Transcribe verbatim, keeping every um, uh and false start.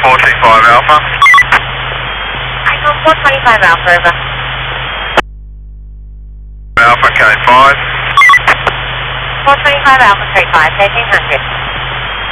four two five Alpha. Icon four twenty-five Alpha, over. Alpha, code five. four twenty-five Alpha, straight five, thirteen hundred.